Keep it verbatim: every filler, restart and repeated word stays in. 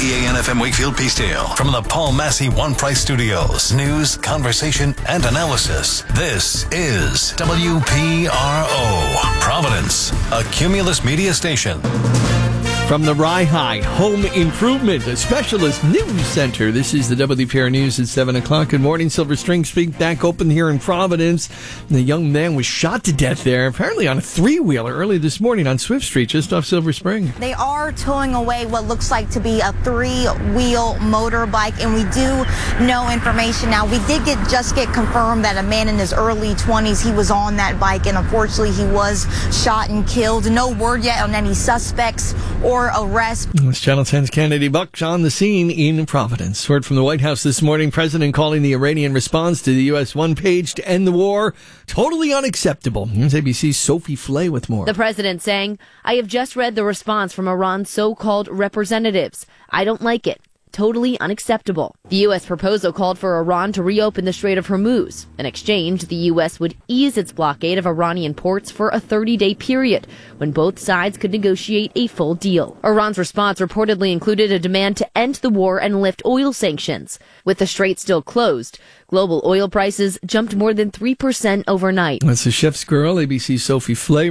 W P A N F M Wakefield Peacedale. From the Paul Massey One Price Studios. News, conversation, and analysis. This is W P R O. Providence, a Cumulus media station. From the Rye High Home Improvement, a specialist news center. This is the W P R News at seven o'clock. Good morning. Silver Spring Street back open here in Providence. The young man was shot to death there, apparently on a three-wheeler early this morning on Swift Street, just off Silver Spring. They are towing away what looks like to be a three-wheel motorbike, and we do know information now. We did get just get confirmed that a man in his early twenties, he was on that bike, and unfortunately he was shot and killed. No word yet on any suspects or arrest. It's Channel ten's Kennedy Buck on the scene in Providence. Word from the White House this morning, President calling the Iranian response to the U S one page to end the war totally unacceptable. Here's A B C's Sophie Flay with more. The president saying, I have just read the response from Iran's so-called representatives. I don't like it. Totally unacceptable. The U S proposal called for Iran to reopen the Strait of Hormuz. In exchange, the U S would ease its blockade of Iranian ports for a thirty-day period, when both sides could negotiate a full deal. Iran's response reportedly included a demand to end the war and lift oil sanctions. With the strait still closed, global oil prices jumped more than three percent overnight. That's the chef's girl, A B C's Sophie Flay.